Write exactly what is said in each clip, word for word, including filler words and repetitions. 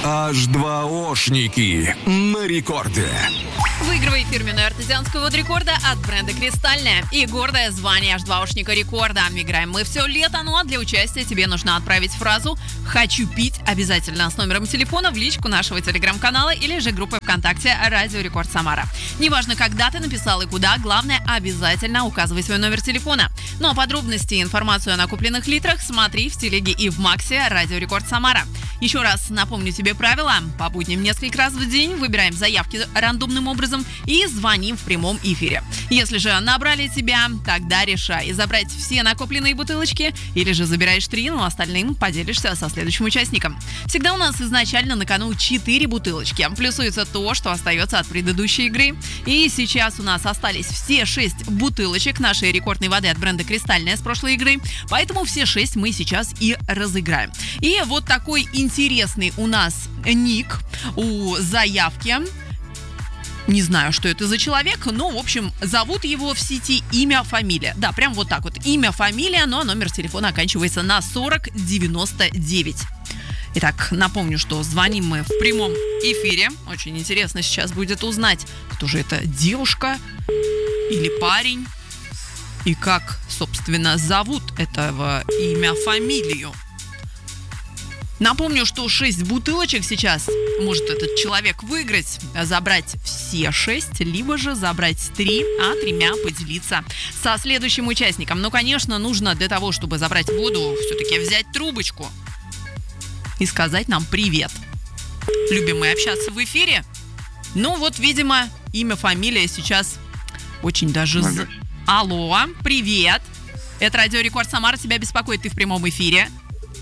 аш два ошники на рекорде. Выигрывай фирменную артезианскую воду рекорда от бренда «Кристальная» и гордое звание аш два ошника рекорда. Играем мы все лето, ну а для участия тебе нужно отправить фразу «Хочу пить» обязательно с номером телефона в личку нашего телеграм-канала или же группы ВКонтакте «Радио Рекорд Самара». Неважно, когда ты написал и куда, главное, обязательно указывай свой номер телефона. Ну а подробности и информацию о накопленных литрах смотри в телеге и в Максе «Радио Рекорд Самара». Еще раз напомню тебе правила. По будням несколько раз в день выбираем заявки рандомным образом и звоним в прямом эфире. Если же набрали тебя, тогда решай, забрать все накопленные бутылочки или же забираешь три, но остальным поделишься со следующим участником. Всегда у нас изначально на кону четыре бутылочки. Плюсуется то, что остается от предыдущей игры. И сейчас у нас остались все шесть бутылочек нашей рекордной воды от бренда «Кристальная» с прошлой игры. Поэтому все шесть мы сейчас и разыграем. И вот такой интересный у нас ник у заявки. Не знаю, что это за человек, но, в общем, зовут его в сети имя, фамилия. Да, прям вот так вот. Имя, фамилия, но номер телефона оканчивается на сорок девяносто девять. Итак, напомню, что звоним мы в прямом эфире. Очень интересно сейчас будет узнать, кто же это, девушка или парень. И как, собственно, зовут этого имя, фамилию. Напомню, что шесть бутылочек сейчас может этот человек выиграть, забрать все шесть, либо же забрать три, а тремя поделиться со следующим участником. Но, конечно, нужно для того, чтобы забрать воду, все-таки взять трубочку и сказать нам привет. Любим мы общаться в эфире. Ну вот, видимо, имя, фамилия сейчас очень даже... Алло, Алло привет. Это Радио Рекорд Самара, тебя беспокоит, ты в прямом эфире.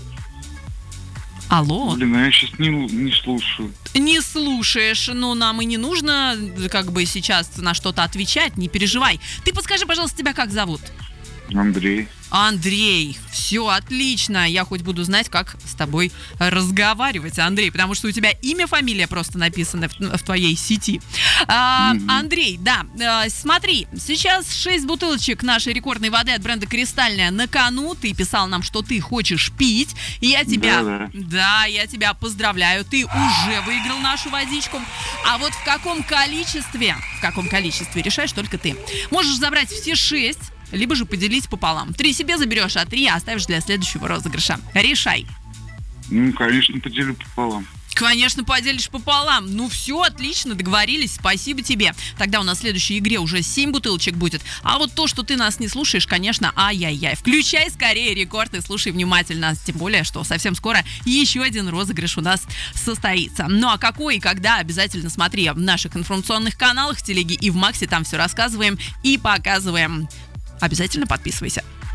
Алло. Блин, я сейчас не, не слушаю. Не слушаешь, но нам и не нужно как бы сейчас на что-то отвечать, не переживай. Ты подскажи, пожалуйста, тебя как зовут? Андрей. Андрей, все отлично. Я хоть буду знать, как с тобой разговаривать, Андрей, потому что у тебя имя, фамилия просто написаны в, в твоей сети. А, mm-hmm. Андрей, да, а, смотри, сейчас шесть бутылочек нашей рекордной воды от бренда «Кристальная» на кону. Ты писал нам, что ты хочешь пить. И я тебя, да, да. да, я тебя поздравляю. Ты уже выиграл нашу водичку. А вот в каком количестве, в каком количестве решаешь только ты. Можешь забрать все шесть, либо же поделить пополам. Три себе заберешь, а три оставишь для следующего розыгрыша. Решай. Ну, конечно, поделю пополам. Конечно, поделишь пополам. Ну все, отлично, договорились, спасибо тебе. Тогда у нас в следующей игре уже семь бутылочек будет. А вот то, что ты нас не слушаешь, конечно, ай-яй-яй. Включай скорее рекорд и слушай внимательно. Тем более, что совсем скоро еще один розыгрыш у нас состоится. Ну а какой и когда, обязательно смотри в наших информационных каналах, в телеге и в Максе. Там все рассказываем и показываем. Обязательно подписывайся.